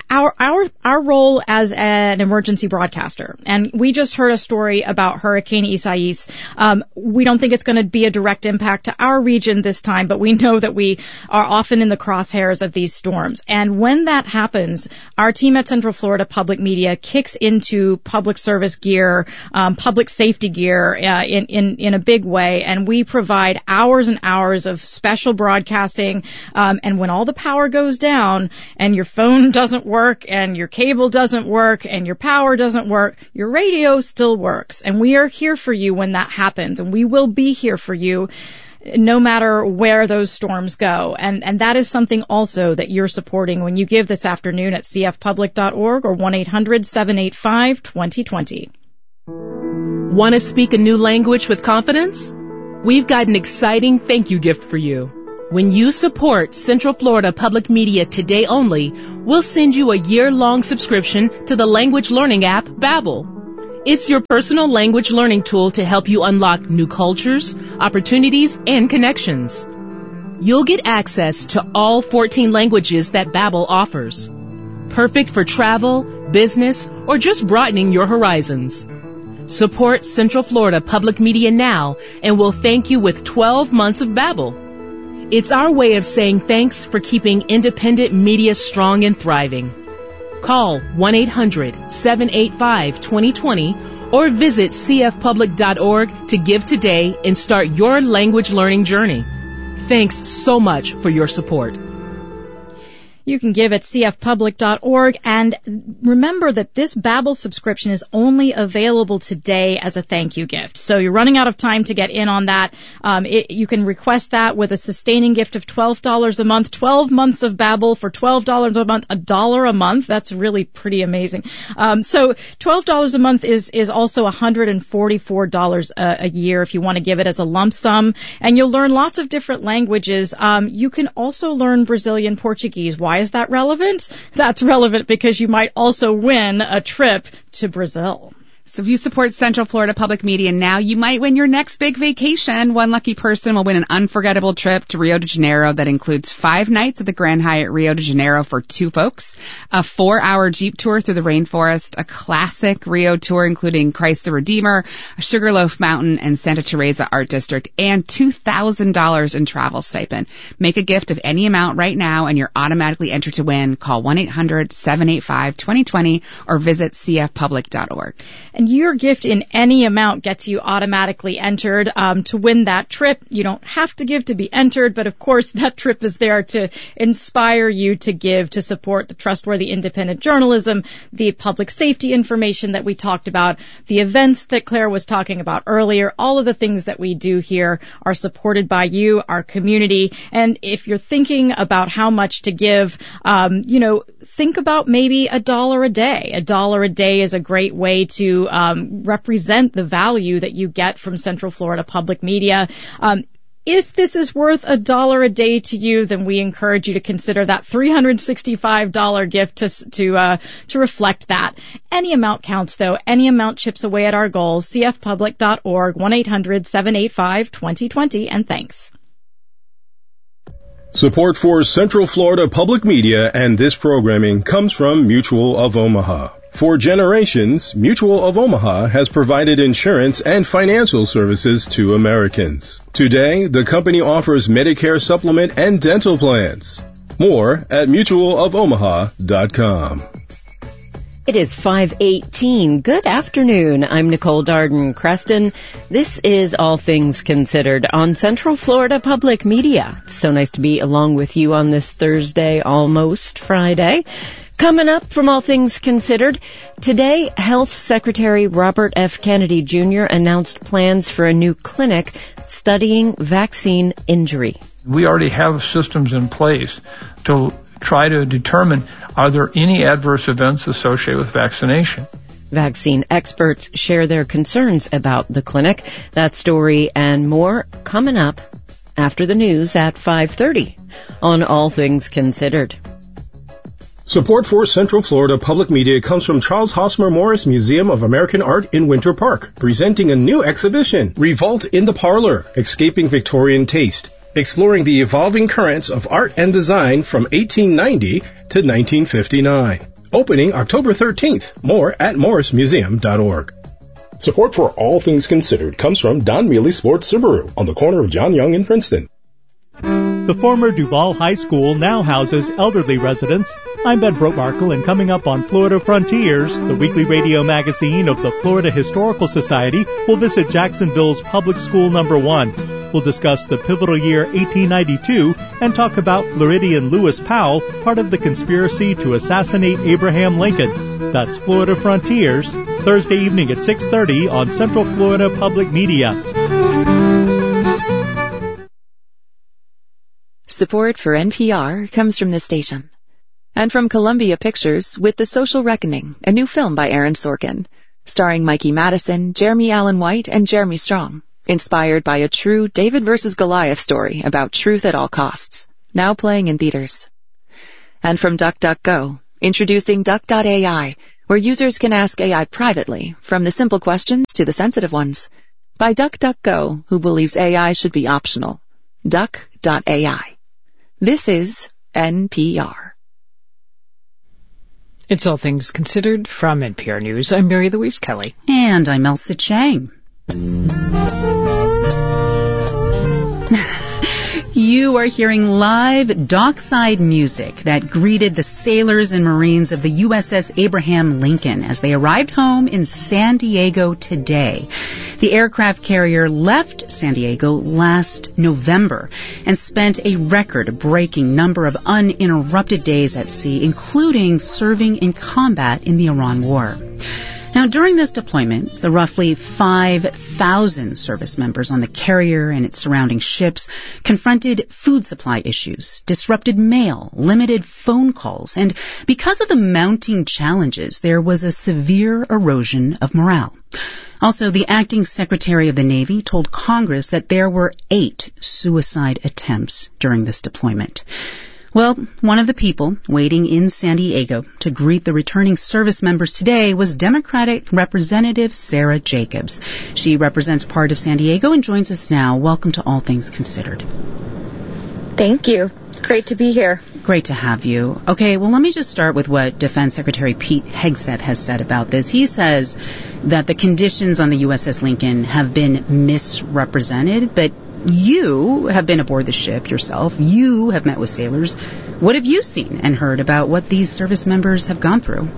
our our our role as an emergency broadcaster, and we just heard a story about Hurricane Isaias. Um, we don't think it's going to be a direct impact to our region this time, but we know that we are often in the crosshairs of these storms. And when that happens, our team at Central Florida Public Media kicks into public service gear, um, public safety gear uh, in in in a big way, and we provide hours and hours of special broadcasting. Um, and when all the power goes down and your phone doesn't work and your cable doesn't work and your power doesn't work, your radio still works. And we are here for you when that happens, and we will be here for you no matter where those storms go. And, and that is something also that you're supporting when you give this afternoon at c f public dot org or one eight hundred seven eight five two zero two zero. Want to speak a new language with confidence? We've got an exciting thank you gift for you. When you support Central Florida Public Media today only, we'll send you a year-long subscription to the language learning app Babbel. It's your personal language learning tool to help you unlock new cultures, opportunities, and connections. You'll get access to all fourteen languages that Babbel offers. Perfect for travel, business, or just broadening your horizons. Support Central Florida Public Media now, and we'll thank you with twelve months of Babbel. It's our way of saying thanks for keeping independent media strong and thriving. Call one eight hundred seven eight five two zero two zero or visit c f public dot org to give today and start your language learning journey. Thanks so much for your support. You can give at c f public dot org, and remember that this Babbel subscription is only available today as a thank you gift. So you're running out of time to get in on that. Um, it, you can request that with a sustaining gift of twelve dollars a month, twelve months of Babbel for twelve dollars a month, a dollar a month. That's really pretty amazing. Um, so twelve dollars a month is, is also one hundred forty-four dollars a, a year if you want to give it as a lump sum, and you'll learn lots of different languages. Um, you can also learn Brazilian Portuguese. Why is that relevant? That's relevant because you might also win a trip to Brazil. So if you support Central Florida Public Media now, you might win your next big vacation. One lucky person will win an unforgettable trip to Rio de Janeiro that includes five nights at the Grand Hyatt Rio de Janeiro for two folks, a four-hour Jeep tour through the rainforest, a classic Rio tour including Christ the Redeemer, a Sugarloaf Mountain, and Santa Teresa Art District, and two thousand dollars in travel stipend. Make a gift of any amount right now, and you're automatically entered to win. Call one eight hundred seven eight five two zero two zero or visit c f public dot org. And your gift in any amount gets you automatically entered um, to win that trip. You don't have to give to be entered, but of course that trip is there to inspire you to give, to support the trustworthy independent journalism, the public safety information that we talked about, the events that Claire was talking about earlier. All of the things that we do here are supported by you, our community. And if you're thinking about how much to give, um, you know, think about maybe a dollar a day. A dollar a day is a great way to um, represent the value that you get from Central Florida Public Media. Um, If this is worth a dollar a day to you, then we encourage you to consider that three hundred sixty-five dollars gift to to uh, to reflect that. Any amount counts, though. Any amount chips away at our goal. c f public dot org, one eight hundred seven eight five two zero two zero, and thanks. Support for Central Florida Public Media and this programming comes from Mutual of Omaha. For generations, Mutual of Omaha has provided insurance and financial services to Americans. Today, the company offers Medicare supplement and dental plans. More at mutual of omaha dot com. It is five eighteen. Good afternoon. I'm Nicole Darden Creston. This is All Things Considered on Central Florida Public Media. It's so nice to be along with you on this Thursday, almost Friday. Coming up from All Things Considered, today, Health Secretary Robert F. Kennedy Junior announced plans for a new clinic studying vaccine injury. We already have systems in place to try to determine, are there any adverse events associated with vaccination? Vaccine experts share their concerns about the clinic. That story and more coming up after the news at five thirty on All Things Considered. Support for Central Florida Public Media comes from Charles Hosmer Morris Museum of American Art in Winter Park, presenting a new exhibition, Revolt in the Parlor, Escaping Victorian Taste, exploring the evolving currents of art and design from eighteen ninety to nineteen fifty-nine. Opening October thirteenth. More at morris museum dot org. Support for All Things Considered comes from Don Mealy Sports Subaru on the corner of John Young and Princeton. The former Duval High School now houses elderly residents. I'm Ben Brotmarkle, and coming up on Florida Frontiers, the weekly radio magazine of the Florida Historical Society, will visit Jacksonville's public school number one. We'll discuss the pivotal year eighteen ninety-two and talk about Floridian Lewis Powell, part of the conspiracy to assassinate Abraham Lincoln. That's Florida Frontiers, Thursday evening at six thirty on Central Florida Public Media. Support for N P R comes from this station. And from Columbia Pictures with The Social Reckoning, a new film by Aaron Sorkin, starring Mikey Madison, Jeremy Allen White, and Jeremy Strong. Inspired by a true David versus Goliath story about truth at all costs. Now playing in theaters. And from DuckDuckGo, introducing Duck dot A I, where users can ask A I privately, from the simple questions to the sensitive ones. By DuckDuckGo, who believes A I should be optional. Duck dot A I. This is N P R. It's All Things Considered from N P R News. I'm Mary Louise Kelly. And I'm Elsa Chang. You are hearing live dockside music that greeted the sailors and Marines of the U S S Abraham Lincoln as they arrived home in San Diego today. The aircraft carrier left San Diego last November and spent a record-breaking number of uninterrupted days at sea, including serving in combat in the Iran War. Now, during this deployment, the roughly five thousand service members on the carrier and its surrounding ships confronted food supply issues, disrupted mail, limited phone calls, and because of the mounting challenges, there was a severe erosion of morale. Also, the acting Secretary of the Navy told Congress that there were eight suicide attempts during this deployment. Well, one of the people waiting in San Diego to greet the returning service members today was Democratic Representative Sarah Jacobs. She represents part of San Diego and joins us now. Welcome to All Things Considered. Thank you. Great to be here. Great to have you. Okay, well, let me just start with what Defense Secretary Pete Hegseth has said about this. He says that the conditions on the U S S Lincoln have been misrepresented, but you have been aboard the ship yourself. You have met with sailors. What have you seen and heard about what these service members have gone through?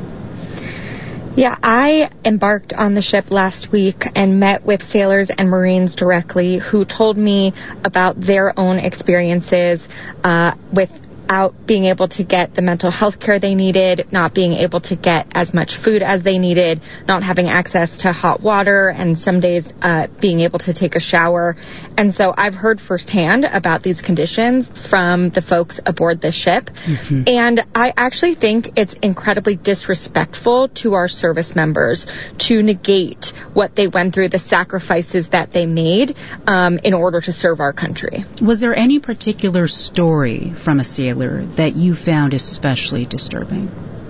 Yeah, I embarked on the ship last week and met with sailors and Marines directly who told me about their own experiences uh, without being able to get the mental health care they needed, not being able to get as much food as they needed, not having access to hot water, and some days uh, being able to take a shower. And so I've heard firsthand about these conditions from the folks aboard the ship. Mm-hmm. And I actually think it's incredibly disrespectful to our service members to negate what they went through, the sacrifices that they made um, in order to serve our country. Was there any particular story from a sailor that you found especially disturbing?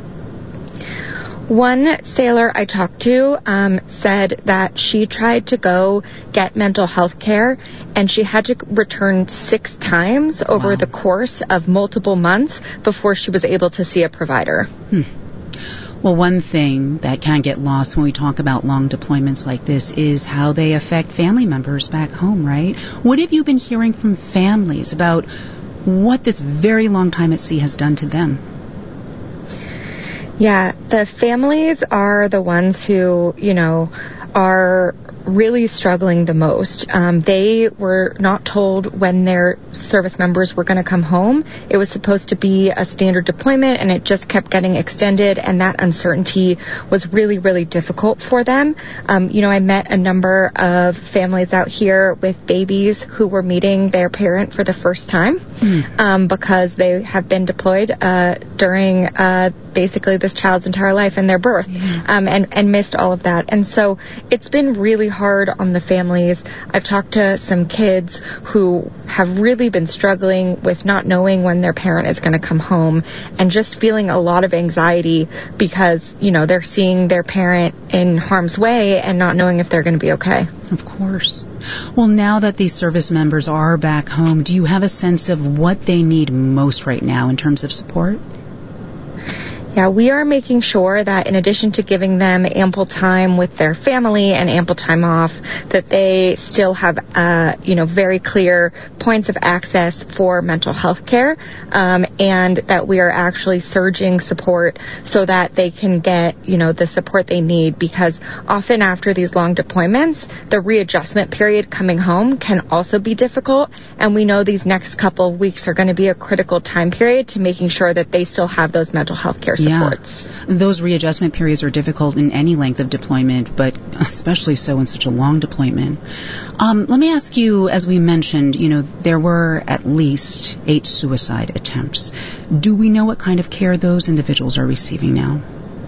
One sailor I talked to um, said that she tried to go get mental health care and she had to return six times over wow. the course of multiple months before she was able to see a provider. Hmm. Well, one thing that can get lost when we talk about long deployments like this is how they affect family members back home, right? What have you been hearing from families about what this very long time at sea has done to them? Yeah, the families are the ones who, you know, are really struggling the most. Um, they were not told when their service members were going to come home. It was supposed to be a standard deployment, and it just kept getting extended, and that uncertainty was really, really difficult for them. Um, you know, I met a number of families out here with babies who were meeting their parent for the first time mm. um, because they have been deployed uh, during uh, basically this child's entire life and their birth yeah. um, and, and missed all of that. And so it's been really hard on the families. I've talked to some kids who have really been struggling with not knowing when their parent is going to come home and just feeling a lot of anxiety because, you know, they're seeing their parent in harm's way and not knowing if they're going to be okay. Of course. Well, now that these service members are back home, do you have a sense of what they need most right now in terms of support? Yeah, we are making sure that in addition to giving them ample time with their family and ample time off, that they still have, uh, you know, very clear points of access for mental health care, um, and that we are actually surging support so that they can get, you know, the support they need, because often after these long deployments, the readjustment period coming home can also be difficult, and we know these next couple of weeks are going to be a critical time period to making sure that they still have those mental health care supports. Yeah. Those readjustment periods are difficult in any length of deployment, but especially so in such a long deployment. Um, let me ask you, as we mentioned, you know, there were at least eight suicide attempts. Do we know what kind of care those individuals are receiving now?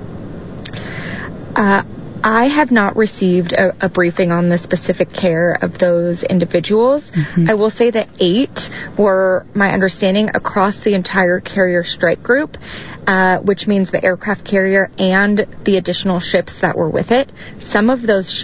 Uh, I have not received a, a briefing on the specific care of those individuals. Mm-hmm. I will say that eight were, my understanding, across the entire carrier strike group, uh, which means the aircraft carrier and the additional ships that were with it. Some of those ships